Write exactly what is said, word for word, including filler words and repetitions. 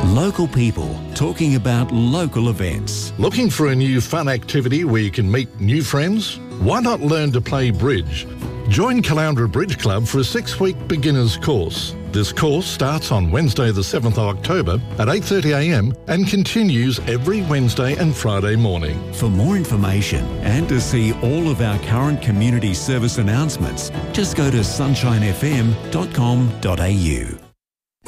Local people talking about local events. Looking for a new fun activity where you can meet new friends? Why not learn to play bridge? Join Caloundra Bridge Club for a six-week beginners course. This course starts on Wednesday the seventh of October at eight thirty a m and continues every Wednesday and Friday morning. For more information and to see all of our current community service announcements, just go to sunshine f m dot com dot a u.